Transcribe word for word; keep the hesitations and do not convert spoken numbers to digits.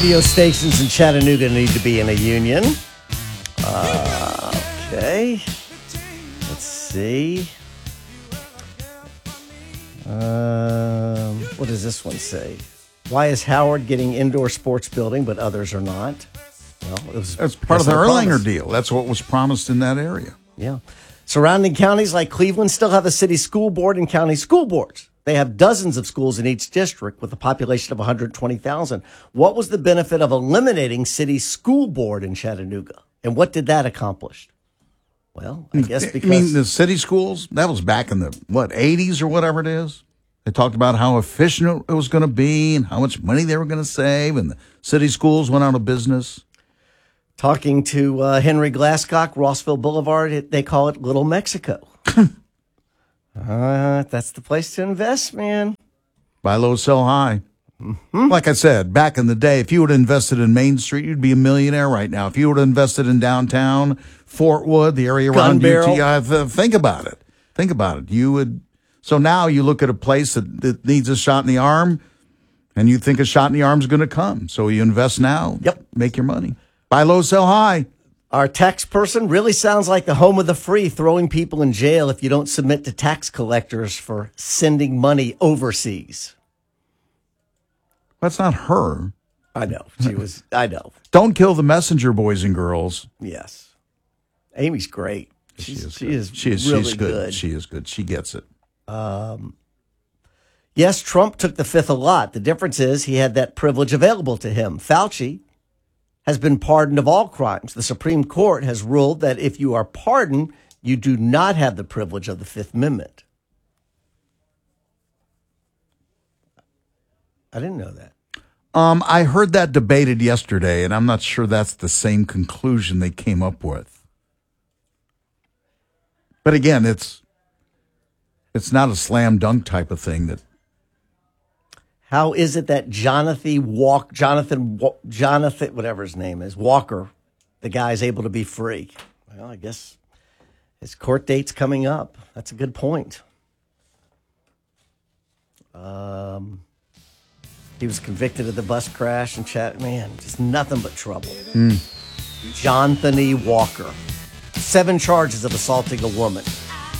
Radio stations in Chattanooga need to be in a union. Uh, okay. Let's see. Um, what does this one say? Why is Howard getting indoor sports building, but others are not? Well, it was That's part of the Erlanger deal. That's what was promised in that area. Yeah. Surrounding counties like Cleveland still have a city school board and county school boards. They have dozens of schools in each district with a population of one hundred twenty thousand. What was the benefit of eliminating city school board in Chattanooga? And what did that accomplish? Well, I guess because... I mean, the city schools, that was back in the, what, eighties or whatever it is? They talked about how efficient it was going to be and how much money they were going to save, and the city schools went out of business. Talking to uh, Henry Glasscock, Rossville Boulevard, it, they call it Little Mexico. uh, that's the place to invest, man. Buy low, sell high. Mm-hmm. Like I said, back in the day, if you would have invested in Main Street, you'd be a millionaire right now. If you would have invested in downtown, Fort Wood, the area around U T I, think about it. Think about it. You would. So now you look at a place that, that needs a shot in the arm, and you think a shot in the arm is going to come. So you invest now. Yep. Make your money. Buy low, sell high. Our tax person really sounds like the home of the free, throwing people in jail if you don't submit to tax collectors for sending money overseas. That's not her. I know. She was, I know. Don't kill the messenger, boys and girls. Yes. Amy's great. She's, she is she good. is, she is really she's good. good. She is good. She gets it. Um, yes, Trump took the fifth a lot. The difference is he had that privilege available to him. Fauci has been pardoned of all crimes. The Supreme Court has ruled that if you are pardoned, you do not have the privilege of the Fifth Amendment. I didn't know that. Um, I heard that debated yesterday, and I'm not sure that's the same conclusion they came up with. But again, it's it's not a slam dunk type of thing. That how is it that Jonathan Walk, Jonathan, Jonathan, whatever his name is, Walker, the guy is able to be free? Well, I guess his court date's coming up. That's a good point. Um. He was convicted of the bus crash and chat. Man, just nothing but trouble. Mm. Jonathan Walker. Seven charges of assaulting a woman.